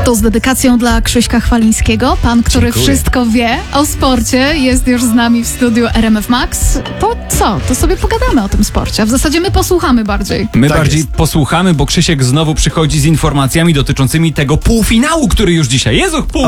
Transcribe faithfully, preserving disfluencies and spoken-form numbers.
To z dedykacją dla Krzyśka Chwalińskiego, pan, który Dziękuję. wszystko wie o sporcie, jest już z nami w studiu R M F Max. To co? To sobie pogadamy o tym sporcie. A w zasadzie my posłuchamy bardziej. My Tak bardziej jest. posłuchamy, bo Krzysiek znowu przychodzi z informacjami dotyczącymi tego półfinału, który już dzisiaj jest. Pół